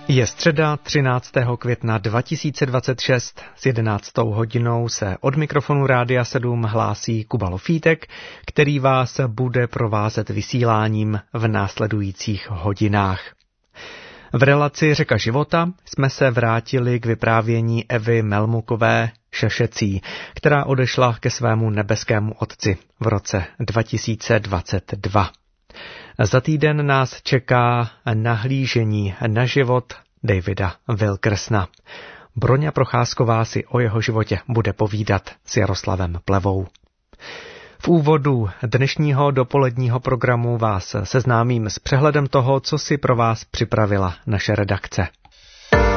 Je středa 13. května 2026. S 11. hodinou se od mikrofonu Rádia 7 hlásí Kuba Lofítek, který vás bude provázet vysíláním v následujících hodinách. V relaci Řeka života jsme se vrátili k vyprávění Evy Melmukové Šešecí, která odešla ke svému nebeskému otci v roce 2022. Za týden nás čeká nahlížení na život Davida Wilkersona. Broňa Procházková si o jeho životě bude povídat s Jaroslavem Plevou. V úvodu dnešního dopoledního programu vás seznámím s přehledem toho, co si pro vás připravila naše redakce.